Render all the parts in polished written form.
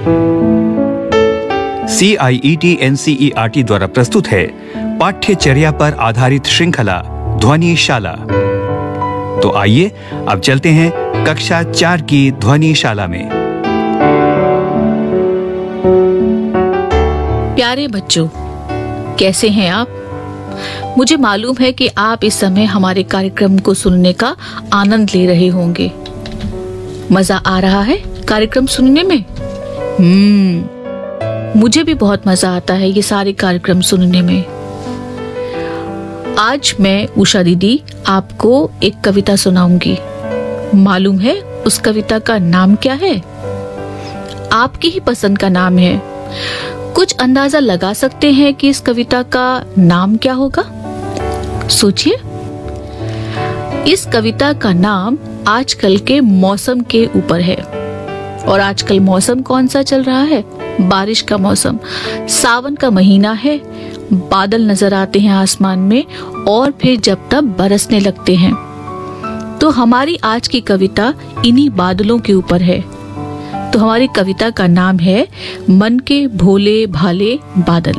CIET NCERT द्वारा प्रस्तुत है पाठ्यचर्या पर आधारित श्रृंखला ध्वनिशाला। तो आइए अब चलते हैं कक्षा 4 की ध्वनिशाला में। प्यारे बच्चों, कैसे हैं आप? मुझे मालूम है कि आप इस समय हमारे कार्यक्रम को सुनने का आनंद ले रहे होंगे। मजा आ रहा है कार्यक्रम सुनने में? मुझे भी बहुत मजा आता है ये सारे कार्यक्रम सुनने में। आज मैं उषा दीदी आपको एक कविता सुनाऊंगी। मालूम है उस कविता का नाम क्या है? आपकी ही पसंद का नाम है। कुछ अंदाजा लगा सकते हैं कि इस कविता का नाम क्या होगा? सोचिए। इस कविता का नाम आजकल के मौसम के ऊपर है। और आजकल मौसम कौन सा चल रहा है? बारिश का मौसम। सावन का महीना है, बादल नजर आते हैं आसमान में और फिर जब तब बरसने लगते हैं। तो हमारी आज की कविता इन्हीं बादलों के ऊपर है। तो हमारी कविता का नाम है मन के भोले भाले बादल।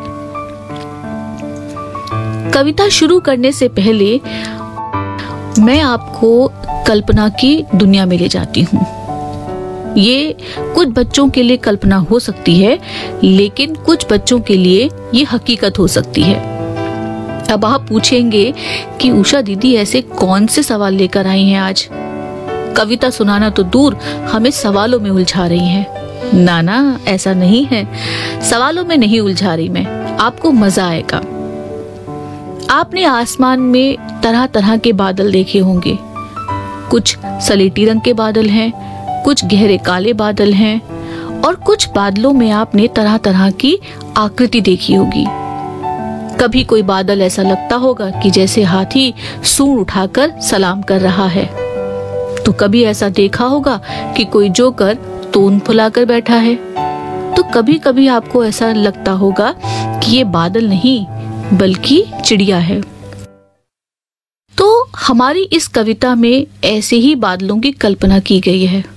कविता शुरू करने से पहले मैं आपको कल्पना की दुनिया में ले जाती हूँ। ये कुछ बच्चों के लिए कल्पना हो सकती है, लेकिन कुछ बच्चों के लिए ये हकीकत हो सकती है। अब आप पूछेंगे कि उषा दीदी ऐसे कौन से सवाल लेकर आई हैं आज? कविता सुनाना तो दूर, हमें सवालों में उलझा रही हैं। ना, ऐसा नहीं है। सवालों में नहीं उलझा रही मैं, आपको मजा आएगा। आपने आसमान में तरह तरह के बादल देखे होंगे। कुछ सलेटी रंग के बादल हैं, कुछ गहरे काले बादल हैं और कुछ बादलों में आपने तरह तरह की आकृति देखी होगी। कभी कोई बादल ऐसा लगता होगा कि जैसे हाथी सूंड उठाकर सलाम कर रहा है, तो कभी ऐसा देखा होगा कि कोई जोकर तोन फुलाकर बैठा है। तो कभी कभी आपको ऐसा लगता होगा कि ये बादल नहीं बल्कि चिड़िया है। तो हमारी इस कविता में ऐसे ही बादलों की कल्पना की गई है।